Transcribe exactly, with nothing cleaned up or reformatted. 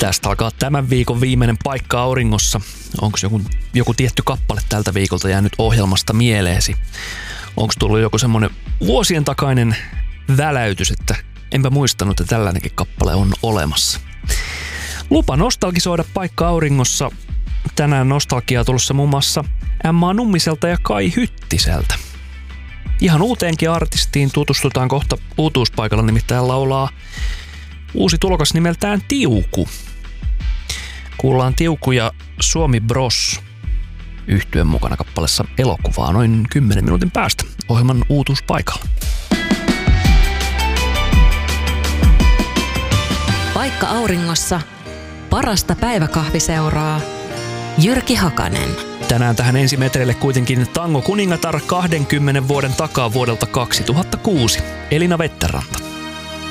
Tästä alkaa tämän viikon viimeinen paikka auringossa. Onko joku, joku tietty kappale tältä viikolta jäänyt ohjelmasta mieleesi? Onko tullut joku semmoinen vuosien takainen väläytys, että enpä muistanut, että tällainenkin kappale on olemassa? Lupa nostalgisoida paikka auringossa. Tänään nostalgiaa tulossa muun muassa Emma Nummiselta ja Kai Hyttiseltä. Ihan uuteenkin artistiin tutustutaan kohta uutuuspaikalla, nimittäin laulaa uusi tulokas nimeltään Tiuku. Kuullaan Tiuku ja Suomi Bros -yhtyeen mukana kappaleessa Elokuvaa noin kymmenen minuutin päästä ohjelman uutuuspaikalla. Paikka auringossa. Parasta päiväkahviseuraa. Jyrki Hakanen. Tänään tähän ensimetreille kuitenkin Tango Kuningatar kaksikymmentä vuoden takaa vuodelta kaksituhattakuusi. Elina Vetteranta.